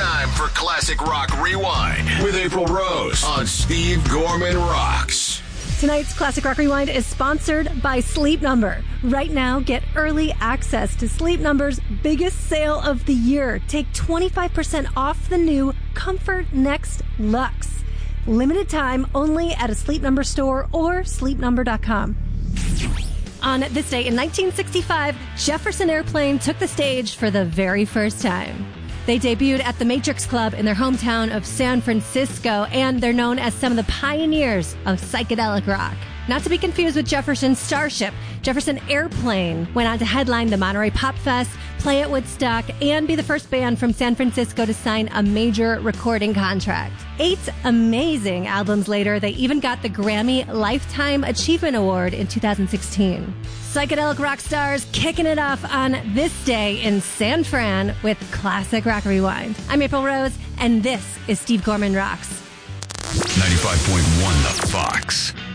time for Classic Rock Rewind with April Rose on Steve Gorman Rocks. Tonight's Classic Rock Rewind is sponsored by Sleep Number. Right now, get early access to Sleep Number's biggest sale of the year. Take 25% off the new Comfort Next Luxe. Limited time only at a Sleep Number store or sleepnumber.com. On this day in 1965, Jefferson Airplane took the stage for the very first time. They debuted at the Matrix Club in their hometown of San Francisco, and they're known as some of the pioneers of psychedelic rock. Not to be confused with Jefferson Starship, Jefferson Airplane went on to headline the Monterey Pop Fest, play at Woodstock, and be the first band from San Francisco to sign a major recording contract. 8 amazing albums later, they even got the Grammy Lifetime Achievement Award in 2016. Psychedelic rock stars kicking it off on this day in San Fran with Classic Rock Rewind. I'm April Rose, and this is Steve Gorman Rocks. 95.1 The Fox.